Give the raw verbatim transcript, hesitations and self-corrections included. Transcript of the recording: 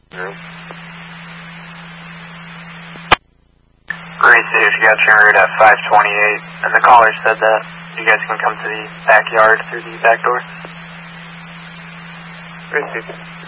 Mm-hmm. Great City, you got triggered at five twenty-eight, and the caller said that you guys can come to the backyard through the back door. Great City.